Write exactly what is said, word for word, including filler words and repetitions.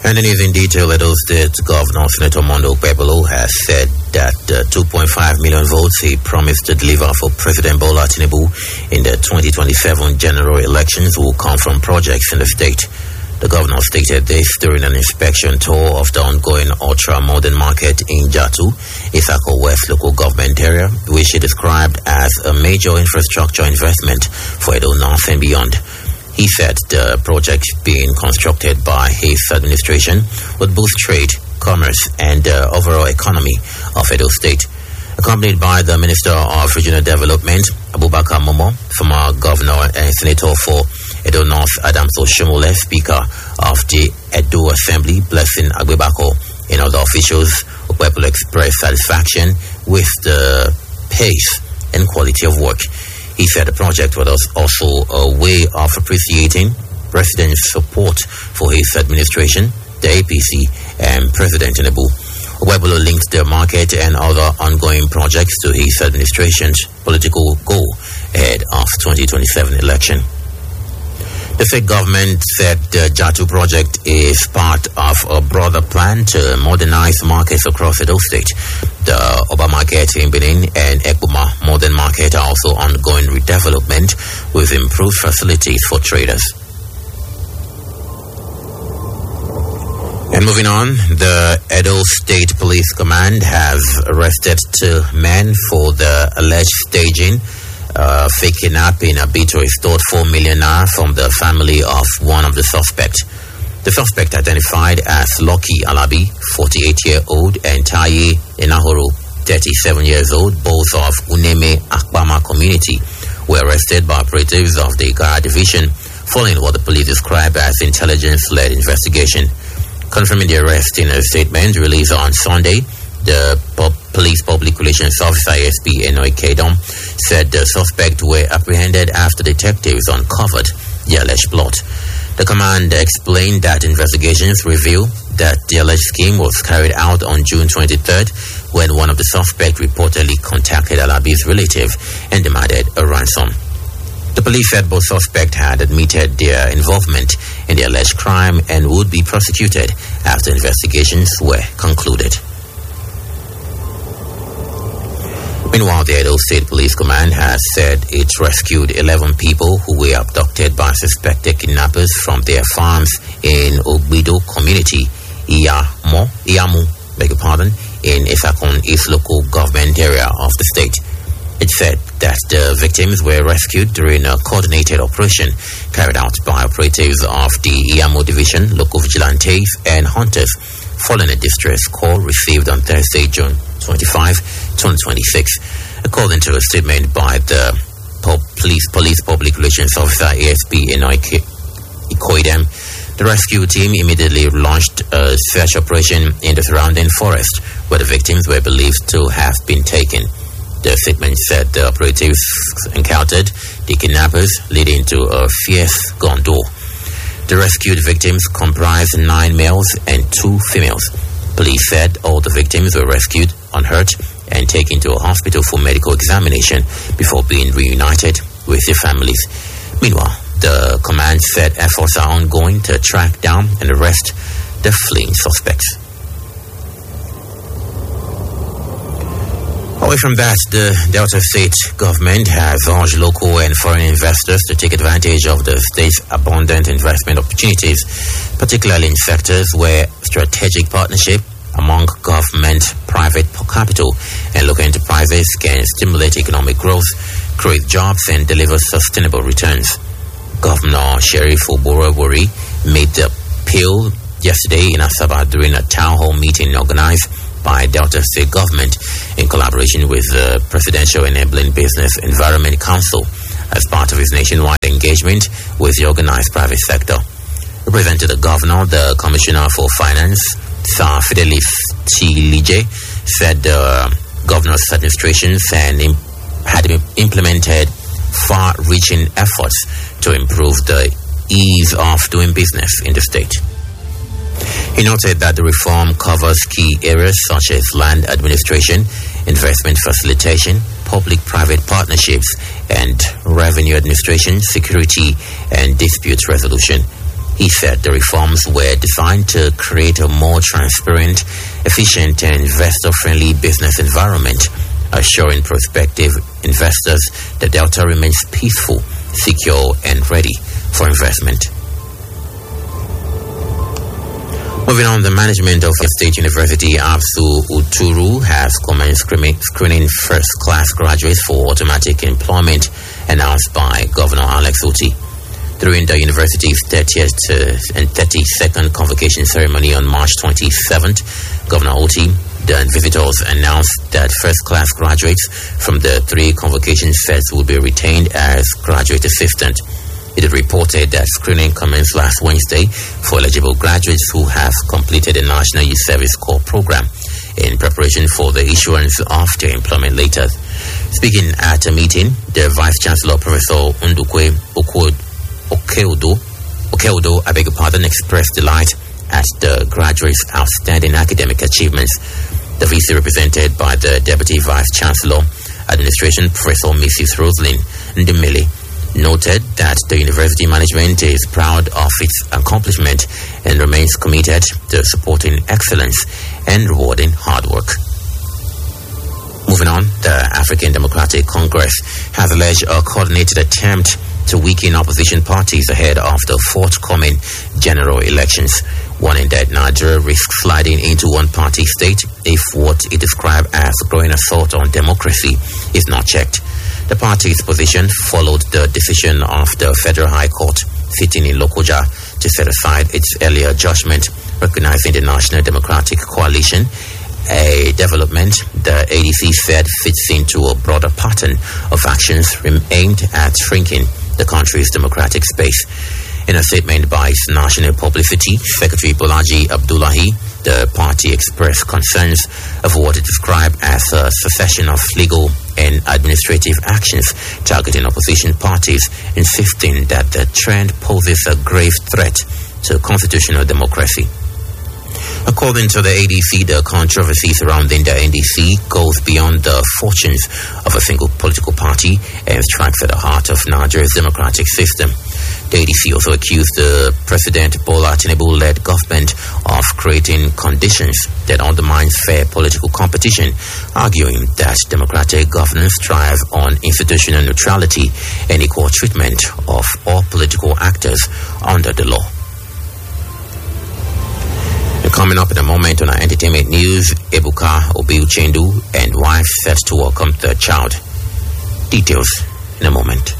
And the news in detail, Edo State Governor Senator Mondo Okpebholo has said that the two point five million votes he promised to deliver for President Bola Tinubu in the twenty twenty-seven general elections will come from projects in the state. The governor stated this during an inspection tour of the ongoing ultra-modern market in Jatu, Isako West local government area, which he described as a major infrastructure investment for Edo North and beyond. He said the project being constructed by his administration would boost trade, commerce, and the overall economy of Edo State. Accompanied by the Minister of Regional Development, Abubakar Momo, former Governor and Senator for Edo North, Adams Oshomole, Speaker of the Edo Assembly, Blessing Agbebako, and other officials, Okpebholo expressed satisfaction with the pace and quality of work. He said the project was also a way of appreciating residents' support for his administration, the A P C, and President Tinubu. Okpebholo linked the market and other ongoing projects to his administration's political goal ahead of twenty twenty-seven election. The state government said the Jatu project is part of a broader plan to modernize markets across Edo State. The Oba market in Benin and Ekpoma modern market are also ongoing redevelopment with improved facilities for traders. And moving on, the Edo State Police Command has arrested two men for the alleged staging Uh, fake kidnapping a bid to extort four million naira from the family of one of the suspects. The suspect, identified as Lucky Alabi, forty-eight-year-old, and Taye Enahoro, thirty-seven years old, both of Uneme Akbama community, were arrested by operatives of the Ikara division following what the police described as intelligence-led investigation. Confirming the arrest in a statement released on Sunday, the pub- police public relations officer, A S P Enoy Kedom, said the suspect were apprehended after detectives uncovered the alleged plot. The command explained that investigations reveal that the alleged scheme was carried out on June twenty-third when one of the suspects reportedly contacted Alabi's relative and demanded a ransom. The police said both suspects had admitted their involvement in the alleged crime and would be prosecuted after investigations were concluded. Meanwhile, the Edo State Police Command has said it rescued eleven people who were abducted by suspected kidnappers from their farms in Ogbido community, Iyamo, Iyamu, beg your pardon, in Isakon East local government area of the state. It said that the victims were rescued during a coordinated operation carried out by operatives of the Iyamo Division, local vigilantes, and hunters, following a distress call received on Thursday, June twenty-fifth, twenty twenty-six. According to a statement by the police police public relations officer, A S P Ikoidem, the rescue team immediately launched a search operation in the surrounding forest where the victims were believed to have been taken. The statement said the operatives encountered the kidnappers, leading to a fierce gun duel. The rescued victims comprised nine males and two females. Police said all the victims were rescued unhurt and taken to a hospital for medical examination before being reunited with their families. Meanwhile, the command said efforts are ongoing to track down and arrest the fleeing suspects. Away from that, the Delta State government has urged local and foreign investors to take advantage of the state's abundant investment opportunities, particularly in sectors where strategic partnership among government, private capital, and local enterprises can stimulate economic growth, create jobs, and deliver sustainable returns. Governor Sheriff Oborowori made the appeal yesterday in Asaba during a town hall meeting organized by Delta State government in collaboration with the Presidential Enabling Business Environment Council as part of his nationwide engagement with the organized private sector. Representing the governor, the Commissioner for Finance, Sir Fidelis Chilije, said the governor's administrations and im- had implemented far-reaching efforts to improve the ease of doing business in the state. He noted that the reform covers key areas such as land administration, investment facilitation, public-private partnerships, and revenue administration, security, and dispute resolution. He said the reforms were designed to create a more transparent, efficient, and investor-friendly business environment, assuring prospective investors the Delta remains peaceful, secure, and ready for investment. Moving on, the management of State University ABSU Uturu has commenced screening first-class graduates for automatic employment, announced by Governor Alex Otti. During the university's thirtieth and thirty-second convocation ceremony on March twenty-seventh, Governor Otti, the visitors announced that first-class graduates from the three convocation sets will be retained as graduate assistant. It is reported that screening commenced last Wednesday for eligible graduates who have completed the National Youth Service Corps program in preparation for the issuance of their employment letters. Speaking at a meeting, the Vice Chancellor, Professor Ndukwe Okeodo, Okeodo, I beg your pardon, expressed delight at the graduates' outstanding academic achievements. The V C, represented by the Deputy Vice Chancellor, Administration, Professor Missus Rosalind Ndimele, noted that the university management is proud of its accomplishment and remains committed to supporting excellence and rewarding hard work. Moving on, the African Democratic Congress has alleged a coordinated attempt to weaken opposition parties ahead of the forthcoming general elections, warning that Nigeria risks sliding into one-party state if what it described as a growing assault on democracy is not checked. The party's position followed the decision of the Federal High Court sitting in Lokoja to set aside its earlier judgment recognizing the National Democratic Coalition, a development the A D C said fits into a broader pattern of actions aimed at shrinking the country's democratic space. In a statement by its National Publicity Secretary Bolaji Abdullahi, the party expressed concerns of what it described as a succession of legal and administrative actions targeting opposition parties, insisting that the trend poses a grave threat to constitutional democracy. According to the A D C, the controversy surrounding the N D C goes beyond the fortunes of a single political party and strikes at the heart of Nigeria's democratic system. The A D C also accused the President Bola Tinubu-led government of creating conditions that undermine fair political competition, arguing that democratic governance thrives on institutional neutrality and equal treatment of all political actors under the law. Coming up in a moment on our entertainment news, Ebuka Obi-Uchendu and wife set to welcome the child. Details in a moment.